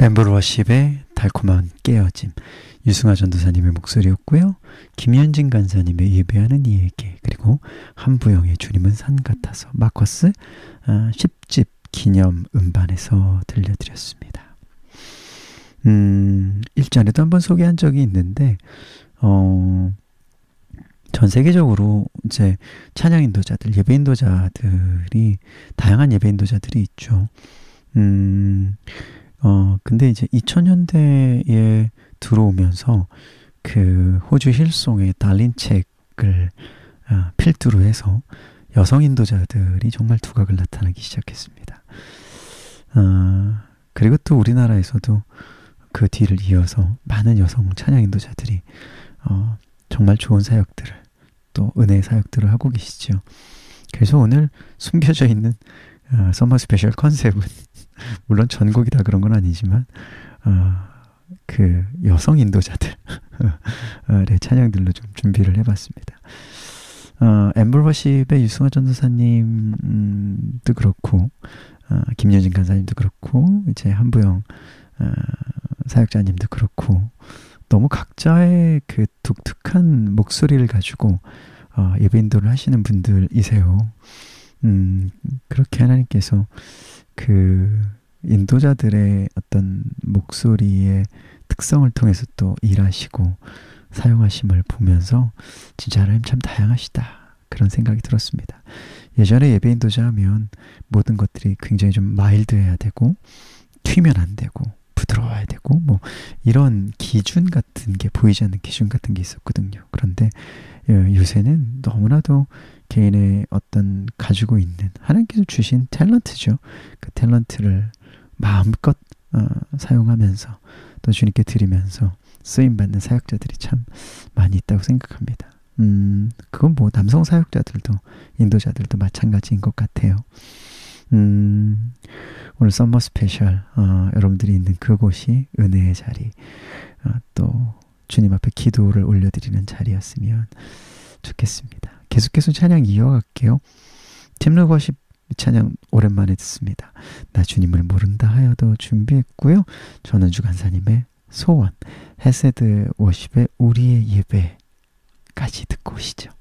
엠블워십의 달콤한 깨어짐, 유승하 전도사님의 목소리였고요. 김현진 간사님의 예배하는 이에게, 그리고 한부영의 주님은 산 같아서, 마커스 10집 기념 음반에서 들려드렸습니다. 1전에도 한번 소개한 적이 있는데 전 세계적으로 이제 찬양 인도자들, 예배 인도자들이, 다양한 예배 인도자들이 있죠. 근데 이제 2000년대에 들어오면서 그 호주 힐송의 달린 책을 필두로 해서 여성 인도자들이 정말 두각을 나타내기 시작했습니다. 그리고 또 우리나라에서도 그 뒤를 이어서 많은 여성 찬양 인도자들이 정말 좋은 사역들을, 또 은혜의 사역들을 하고 계시죠. 그래서 오늘 숨겨져 있는 서머 스페셜 컨셉은 물론 전곡이 다 그런 건 아니지만 그 여성 인도자들의 찬양들로 좀 준비를 해봤습니다. 엠블워십의 유승하 전도사님도 그렇고, 김여진 간사님도 그렇고, 이제 한부영 사역자님도 그렇고, 너무 각자의 그 독특한 목소리를 가지고 예배 인도를 하시는 분들이세요. 그렇게 하나님께서 그 인도자들의 어떤 목소리의 특성을 통해서 또 일하시고 사용하심을 보면서 진짜 하나님 참 다양하시다, 그런 생각이 들었습니다. 예전에 예배 인도자 하면 모든 것들이 굉장히 좀 마일드해야 되고, 튀면 안 되고, 부드러워야 되고, 뭐 이런 기준 같은 게, 보이지 않는 기준 같은 게 있었거든요. 그런데 요새는 너무나도 개인의 어떤 가지고 있는 하나님께서 주신 탤런트죠. 그 탤런트를 마음껏 사용하면서 또 주님께 드리면서 쓰임받는 사역자들이 참 많이 있다고 생각합니다. 그건 뭐 남성 사역자들도 인도자들도 마찬가지인 것 같아요. 오늘 썸머 스페셜, 여러분들이 있는 그곳이 은혜의 자리, 또 주님 앞에 기도를 올려드리는 자리였으면 좋겠습니다. 계속해서 찬양 이어갈게요. 팀르 워십 찬양 오랜만에 듣습니다. 나 주님을 모른다 하여도 준비했고요. 전은주 간사님의 소원, 헤세드 워십의 우리의 예배까지 듣고 오시죠.